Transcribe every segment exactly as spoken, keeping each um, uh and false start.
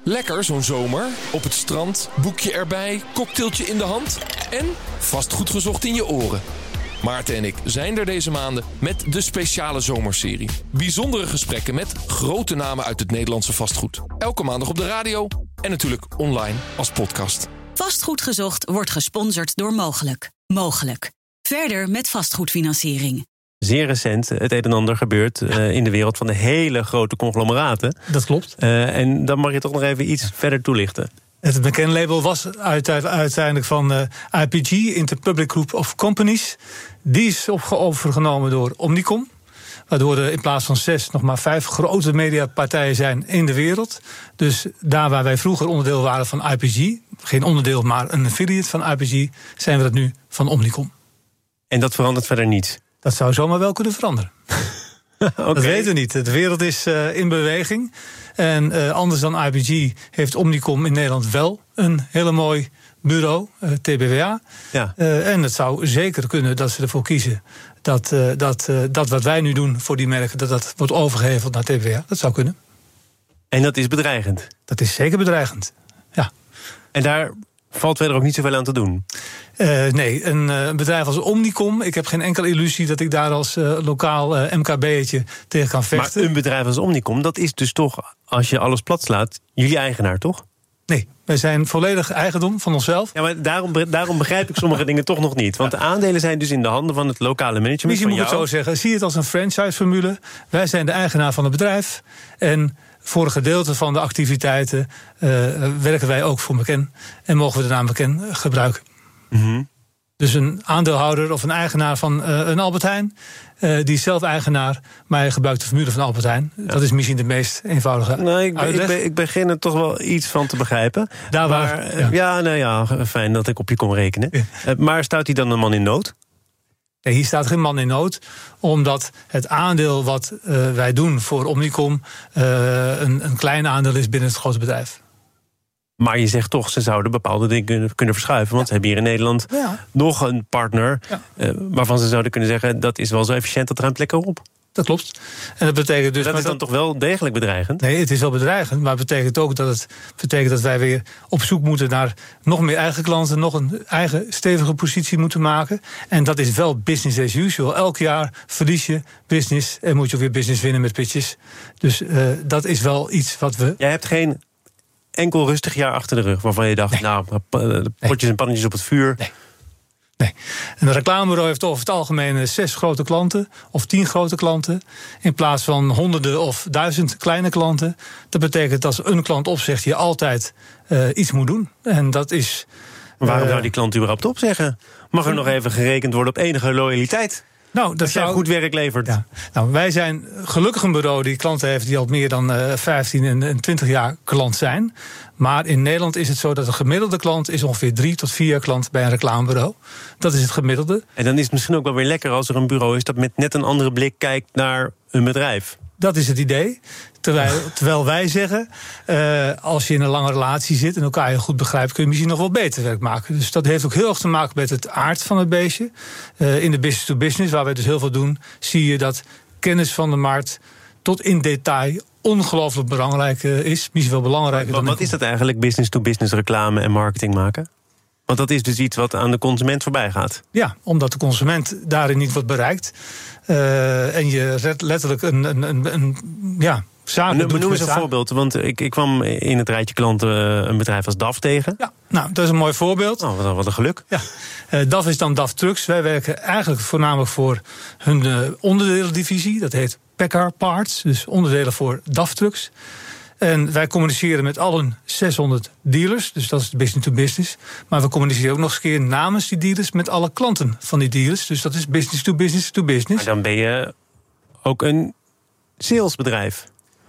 Lekker zo'n zomer. Op het strand, boekje erbij, cocktailtje in de hand en vastgoed gezocht in je oren. Maarten en ik zijn er deze maanden met de speciale zomerserie. Bijzondere gesprekken met grote namen uit het Nederlandse vastgoed. Elke maandag op de radio en natuurlijk online als podcast. Vastgoed gezocht wordt gesponsord door Mogelijk. Mogelijk. Verder met vastgoedfinanciering. Zeer recent het een en ander gebeurt uh, in de wereld van de hele grote conglomeraten. Dat klopt. Uh, en dan mag je toch nog even iets verder toelichten. Het McKen-label was uiteindelijk van uh, I P G, Interpublic Group of Companies. Die is overgenomen door Omnicom. Waardoor er in plaats van zes nog maar vijf grote mediapartijen zijn in de wereld. Dus daar waar wij vroeger onderdeel waren van I P G, geen onderdeel, maar een affiliate van I P G, zijn we dat nu van Omnicom. En dat verandert verder niets? Dat zou zomaar wel kunnen veranderen. Okay. Dat weten we niet. De wereld is uh, in beweging. En uh, anders dan I P G heeft Omnicom in Nederland wel een hele mooi bureau, uh, T B W A. Ja. Uh, en het zou zeker kunnen dat ze ervoor kiezen dat, uh, dat, uh, dat wat wij nu doen voor die merken, dat dat wordt overgeheveld naar T B W A. Dat zou kunnen. En dat is bedreigend? Dat is zeker bedreigend, ja. En daar valt verder ook niet zoveel aan te doen? Uh, nee, een, uh, een bedrijf als Omnicom, ik heb geen enkele illusie dat ik daar als uh, lokaal uh, M K B'tje tegen kan vechten. Maar een bedrijf als Omnicom, dat is dus toch, als je alles plat slaat, jullie eigenaar, toch? Nee, wij zijn volledig eigendom van onszelf. Ja, maar daarom, daarom begrijp ik sommige dingen toch nog niet. Want de aandelen zijn dus in de handen van het lokale management. Misschien van moet ik jou. het zo zeggen. Zie het als een franchise-formule. Wij zijn de eigenaar van het bedrijf. En voor een gedeelte van de activiteiten uh, werken wij ook voor McKen. En mogen we de naam McKen gebruiken. Mm-hmm. Dus een aandeelhouder of een eigenaar van uh, een Albert Heijn, Uh, die is zelf eigenaar, maar hij gebruikt de formule van Albert Heijn. Ja. Dat is misschien de meest eenvoudige nee, ik, uitleg. Ik, ben, ik begin er toch wel iets van te begrijpen. Daar waar, maar, ja. ja, nou ja, fijn dat ik op je kon rekenen. Ja. Uh, maar staat hij dan een man in nood? Nee, hier staat geen man in nood, omdat het aandeel wat uh, wij doen voor Omnicom uh, een, een klein aandeel is binnen het grote bedrijf. Maar je zegt toch, ze zouden bepaalde dingen kunnen, kunnen verschuiven. Want ja. ze hebben hier in Nederland ja. nog een partner ja. uh, waarvan ze zouden kunnen zeggen, dat is wel zo efficiënt, dat ruimt lekker op. Dat klopt. En dat betekent dus. Dat is dan dat, toch wel degelijk bedreigend? Nee, het is wel bedreigend, maar het betekent ook dat het betekent dat wij weer op zoek moeten naar nog meer eigen klanten, nog een eigen stevige positie moeten maken. En dat is wel business as usual. Elk jaar verlies je business en moet je ook weer business winnen met pitches. Dus uh, dat is wel iets wat we. Jij hebt geen enkel rustig jaar achter de rug waarvan je dacht, nee. nou, potjes nee. en pannetjes op het vuur. Nee. Nee. Een reclamebureau heeft over het algemeen zes grote klanten of tien grote klanten, in plaats van honderden of duizend kleine klanten. Dat betekent dat als een klant opzegt, je altijd uh, iets moet doen. En dat is. Maar waarom uh, zou die klant überhaupt opzeggen? Mag er nog even gerekend worden op enige loyaliteit? Nou, dat als jij zou, goed werk levert. Ja. Nou, wij zijn gelukkig een bureau die klanten heeft die al meer dan uh, vijftien en twintig jaar klant zijn. Maar in Nederland is het zo dat een gemiddelde klant is ongeveer drie tot vier jaar klant bij een reclamebureau. Dat is het gemiddelde. En dan is het misschien ook wel weer lekker als er een bureau is dat met net een andere blik kijkt naar een bedrijf. Dat is het idee. Terwijl, terwijl wij zeggen, uh, als je in een lange relatie zit en elkaar heel goed begrijpt, kun je misschien nog wel beter werk maken. Dus dat heeft ook heel erg te maken met het aard van het beestje. Uh, in de business to business, waar wij dus heel veel doen, zie je dat kennis van de markt tot in detail ongelooflijk belangrijk uh, is. Misschien wel belangrijker maar, dan. Wat is dat eigenlijk, business to business reclame en marketing maken? Want dat is dus iets wat aan de consument voorbij gaat. Ja, omdat de consument daarin niet wordt bereikt. Uh, en je letterlijk een, een, een, een ja, zaken noem, doet. Noem eens een zaken. voorbeeld, want ik, ik kwam in het rijtje klanten een bedrijf als D A F tegen. Ja, nou, dat is een mooi voorbeeld. Oh, wat, wat een geluk. Ja. Uh, D A F is dan D A F Trucks. Wij werken eigenlijk voornamelijk voor hun uh, onderdelendivisie. Dat heet Paccar Parts, dus onderdelen voor D A F Trucks. En wij communiceren met al zeshonderd dealers, dus dat is business to business. Maar we communiceren ook nog eens een keer namens die dealers met alle klanten van die dealers. Dus dat is business to business to business. Maar dan ben je ook een salesbedrijf.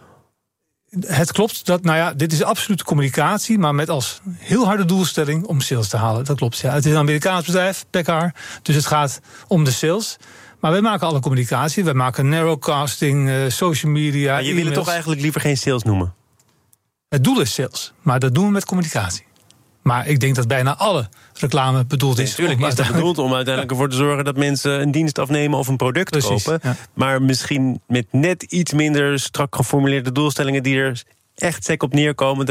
Het klopt, dat, nou ja, dit is absolute communicatie, maar met als heel harde doelstelling om sales te halen. Dat klopt, ja. Het is een Amerikaans bedrijf, Paccar, dus het gaat om de sales. Maar wij maken alle communicatie. Wij maken narrowcasting, uh, social media. Maar je wil het toch eigenlijk liever geen sales noemen? Het doel is sales, maar dat doen we met communicatie. Maar ik denk dat bijna alle reclame bedoeld is. Natuurlijk nee, is dat bedoeld om uiteindelijk ervoor te zorgen dat mensen een dienst afnemen of een product Precies, kopen. Ja. Maar misschien met net iets minder strak geformuleerde doelstellingen die er echt sec op neerkomen.